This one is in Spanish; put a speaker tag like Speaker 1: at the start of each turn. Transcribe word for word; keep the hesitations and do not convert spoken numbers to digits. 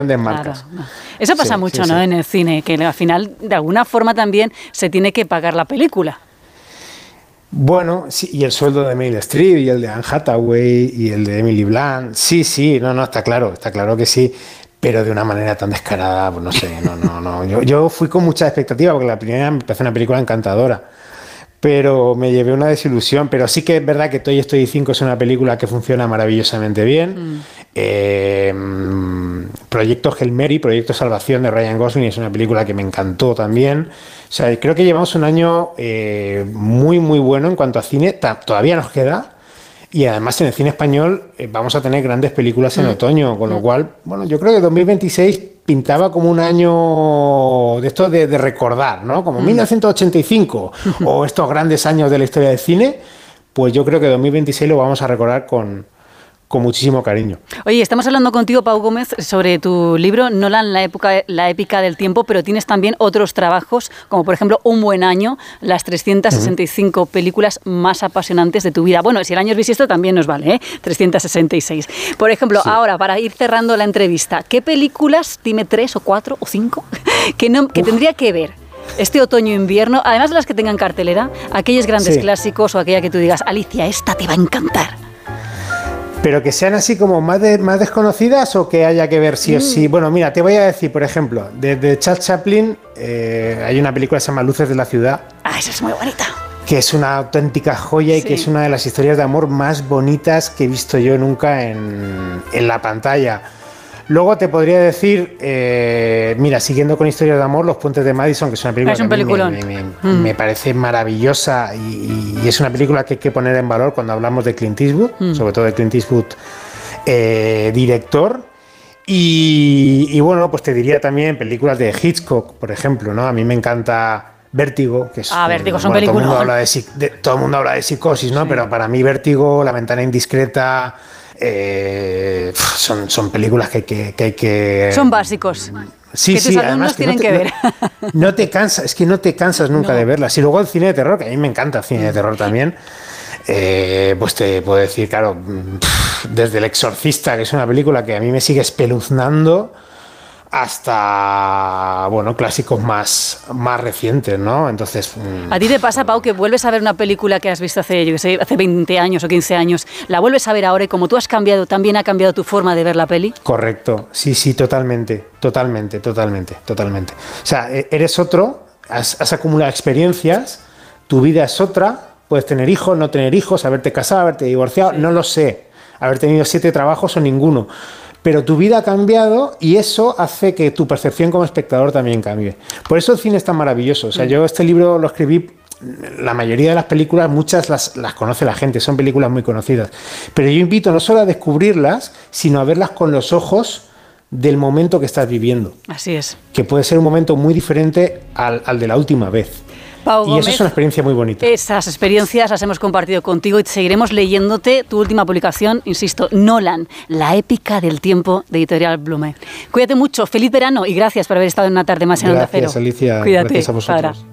Speaker 1: grandes marcas.
Speaker 2: Claro. Eso pasa
Speaker 1: sí,
Speaker 2: mucho,
Speaker 1: sí,
Speaker 2: ¿no?
Speaker 1: Sí.
Speaker 2: En el cine, que al final, de alguna forma también se tiene que pagar la película.
Speaker 1: Bueno, sí, y el sueldo de Meryl Streep y el de Anne Hathaway y el de Emily Blunt. Sí, sí, no, no, está claro, está claro que sí, pero de una manera tan descarada, pues no sé, no, no, no. Yo, yo fui con mucha expectativa porque la primera me parece una película encantadora, pero me llevé una desilusión. Pero sí que es verdad que Toy Story cinco es una película que funciona maravillosamente bien. Mm. Eh, Proyecto Hail Mary, Proyecto Salvación de Ryan Gosling es una película que me encantó también. O sea, creo que llevamos un año eh, muy, muy bueno en cuanto a cine. Todavía nos queda. Y además en el cine español eh, vamos a tener grandes películas en mm. otoño, con mm. lo cual, bueno, yo creo que dos mil veintiséis pintaba como un año de esto de, de recordar, ¿no? Como mm. mil novecientos ochenta y cinco o estos grandes años de la historia del cine, pues yo creo que dos mil veintiséis lo vamos a recordar con, con muchísimo cariño.
Speaker 2: Oye, estamos hablando contigo, Pau Gómez, sobre tu libro Nolan, la época, la épica del tiempo, pero tienes también otros trabajos, como por ejemplo Un buen año, las trescientas sesenta y cinco uh-huh. películas más apasionantes de tu vida. Bueno, si el año es bisiesto también nos vale, ¿eh? trescientas sesenta y seis. Por ejemplo, sí. ahora, para ir cerrando la entrevista, ¿qué películas, dime tres o cuatro o cinco, que, no, que tendría que ver este otoño-invierno, además de las que tengan cartelera, aquellos grandes sí. clásicos o aquella que tú digas, Alicia, esta te va a encantar?
Speaker 1: Pero que sean así como más, de, más desconocidas o que haya que ver sí mm. o sí. Bueno, mira, te voy a decir, por ejemplo, de, de Charles Chaplin eh, hay una película que se llama Luces de la ciudad.
Speaker 2: Ah, esa es muy bonita.
Speaker 1: Que es una auténtica joya y sí. que es una de las historias de amor más bonitas que he visto yo nunca en, en la pantalla. Luego te podría decir, eh, mira, siguiendo con historias de amor, Los puentes de Madison, que es una película
Speaker 2: es un
Speaker 1: que a mí
Speaker 2: peliculón.
Speaker 1: me, me,
Speaker 2: mm.
Speaker 1: me parece maravillosa y, y es una película que hay que poner en valor cuando hablamos de Clint Eastwood, mm. sobre todo de Clint Eastwood, eh, director. Y, y bueno, pues te diría también películas de Hitchcock, por ejemplo, ¿no? A mí me encanta Vértigo, que es...
Speaker 2: Ah, Vértigo
Speaker 1: bueno,
Speaker 2: son películas.
Speaker 1: Todo el mundo habla de, de, todo el mundo habla de psicosis, ¿no? Sí. Pero para mí Vértigo, La ventana indiscreta... Eh, son, son películas que, que, que hay que...
Speaker 2: Son básicos.
Speaker 1: Sí,
Speaker 2: que tus
Speaker 1: sí,
Speaker 2: alumnos
Speaker 1: además que
Speaker 2: tienen
Speaker 1: no te,
Speaker 2: que ver.
Speaker 1: No, no te cansas, es que no te cansas nunca
Speaker 2: no.
Speaker 1: de verlas. Y luego el cine de terror, que a mí me encanta el cine de terror también, eh, pues te puedo decir, claro, desde El Exorcista, que es una película que a mí me sigue espeluznando, hasta, bueno, clásicos más, más recientes, ¿no? Entonces...
Speaker 2: ¿A ti te pasa, Pau, que vuelves a ver una película que has visto hace, yo que sé, hace veinte años o quince años, la vuelves a ver ahora y como tú has cambiado, también ha cambiado tu forma de ver la peli?
Speaker 1: Correcto, sí, sí, totalmente, totalmente, totalmente, totalmente. O sea, eres otro, has, has acumulado experiencias, tu vida es otra, puedes tener hijos, no tener hijos, haberte casado, haberte divorciado, sí. no lo sé, haber tenido siete trabajos o ninguno. Pero tu vida ha cambiado y eso hace que tu percepción como espectador también cambie. Por eso el cine es tan maravilloso. O sea, yo este libro lo escribí, la mayoría de las películas, muchas las, las conoce la gente, son películas muy conocidas. Pero yo invito no solo a descubrirlas, sino a verlas con los ojos del momento que estás viviendo.
Speaker 2: Así es.
Speaker 1: Que puede ser un momento muy diferente al, al de la última vez.
Speaker 2: Pau
Speaker 1: y
Speaker 2: Gómez,
Speaker 1: eso es una experiencia muy bonita.
Speaker 2: Esas experiencias las hemos compartido contigo y seguiremos leyéndote tu última publicación, insisto, Nolan, la épica del tiempo, de Editorial Blume. Cuídate mucho, feliz verano y gracias por haber estado en una tarde más en Onda Cero.
Speaker 1: Gracias, Alicia.
Speaker 2: Cuídate.
Speaker 1: Gracias a vosotros.
Speaker 2: Para.